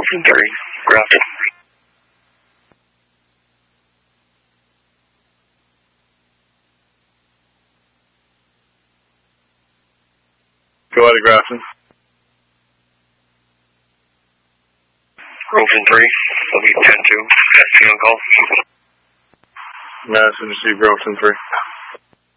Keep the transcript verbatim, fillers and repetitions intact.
Grafton three, Grafton. Go ahead, Grafton. Grafton three, W ten two, F P on call. Madison, receive Grafton three.